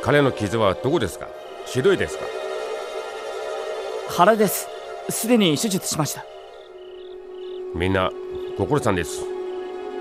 彼の傷はどこですか？ひどいですか？ 腹です。すでに手術しました。 みんなご苦労さんです。